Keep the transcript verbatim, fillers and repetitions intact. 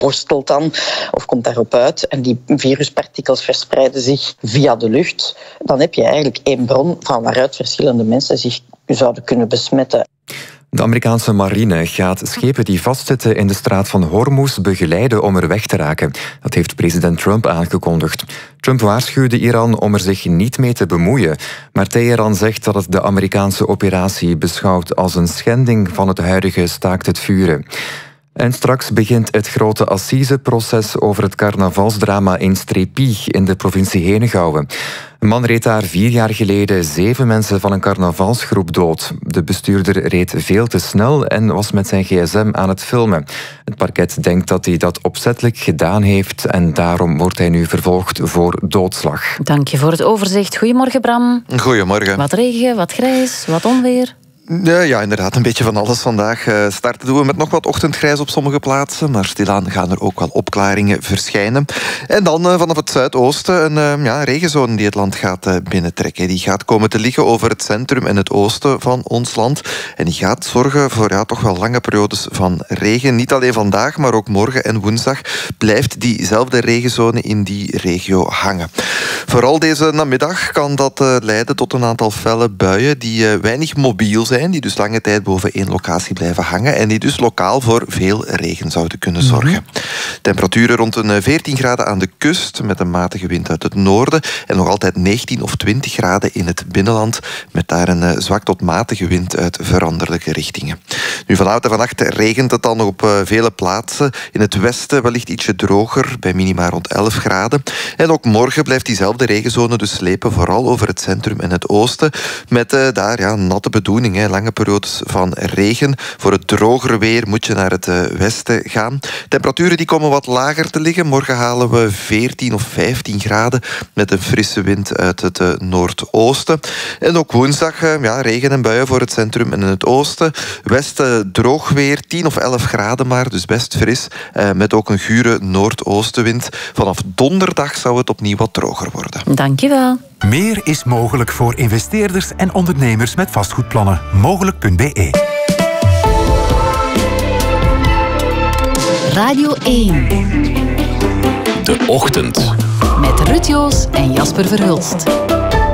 worstelt dan of komt daarop uit en die viruspartikels verspreiden zich via de lucht, dan heb je eigenlijk één bron van waaruit verschillende mensen zich zouden kunnen besmetten. De Amerikaanse marine gaat schepen die vastzitten in de straat van Hormuz begeleiden om er weg te raken. Dat heeft president Trump aangekondigd. Trump waarschuwde Iran om er zich niet mee te bemoeien. Maar Teheran zegt dat het de Amerikaanse operatie beschouwt als een schending van het huidige staakt het vuren. En straks begint het grote assiseproces over het carnavalsdrama in Strépy in de provincie Henegouwen. Een man reed daar vier jaar geleden zeven mensen van een carnavalsgroep dood. De bestuurder reed veel te snel en was met zijn gsm aan het filmen. Het parket denkt dat hij dat opzettelijk gedaan heeft en daarom wordt hij nu vervolgd voor doodslag. Dank je voor het overzicht. Goedemorgen, Bram. Goedemorgen. Wat regen, wat grijs, wat onweer. Ja, ja, inderdaad, een beetje van alles vandaag. Uh, starten doen we met nog wat ochtendgrijs op sommige plaatsen, maar stilaan gaan er ook wel opklaringen verschijnen. En dan uh, vanaf het zuidoosten een uh, ja, regenzone die het land gaat uh, binnentrekken. Die gaat komen te liggen over het centrum en het oosten van ons land. En die gaat zorgen voor ja, toch wel lange periodes van regen. Niet alleen vandaag, maar ook morgen en woensdag blijft diezelfde regenzone in die regio hangen. Vooral deze namiddag kan dat uh, leiden tot een aantal felle buien die uh, weinig mobiel zijn, die dus lange tijd boven één locatie blijven hangen en die dus lokaal voor veel regen zouden kunnen zorgen. Mm-hmm. Temperaturen rond een veertien graden aan de kust met een matige wind uit het noorden en nog altijd negentien of twintig graden in het binnenland met daar een zwak tot matige wind uit veranderlijke richtingen. Nu vanavond en vannacht regent het dan nog op vele plaatsen. In het westen wellicht ietsje droger, bij minima rond elf graden. En ook morgen blijft diezelfde regenzone dus slepen, vooral over het centrum en het oosten, met uh, daar ja, natte bedoeling. Lange periodes van regen. Voor het drogere weer moet je naar het westen gaan. Temperaturen die komen wat lager te liggen. Morgen halen we veertien of vijftien graden met een frisse wind uit het noordoosten. En ook woensdag ja, regen en buien voor het centrum en in het oosten. Westen droog weer, tien of elf graden maar, dus best fris. Met ook een gure noordoostenwind. Vanaf donderdag zou het opnieuw wat droger worden. Dankjewel. Meer is mogelijk voor investeerders en ondernemers met vastgoedplannen. Mogelijk punt b e. Radio één. De Ochtend. Met Ruud Joos en Jasper Verhulst.